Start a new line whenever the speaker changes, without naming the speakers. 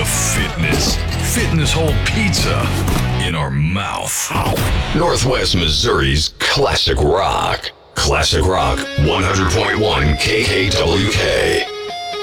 fitness. Fitness whole pizza in our mouth.
Northwest Missouri's Classic Rock. Classic Rock 100.1 KKWK.